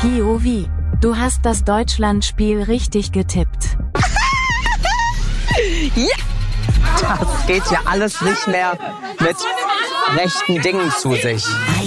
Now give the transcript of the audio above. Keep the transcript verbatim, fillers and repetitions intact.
P O V. Du hast das Deutschlandspiel richtig getippt. Ja! Das geht ja alles nicht mehr mit rechten Dingen zu sich.